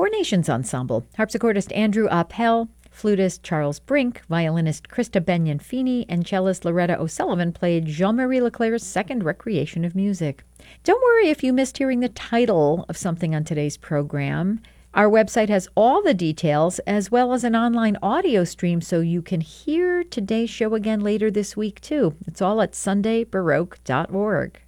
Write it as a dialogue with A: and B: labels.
A: Four Nations Ensemble, harpsichordist Andrew Appel, flutist Charles Brink, violinist Krista Benyon-Feeney, and cellist Loretta O'Sullivan played Jean-Marie Leclerc's second Recreation of Music. Don't worry if you missed hearing the title of something on today's program. Our website has all the details as well as an online audio stream so you can hear today's show again later this week too. It's all at sundaybaroque.org.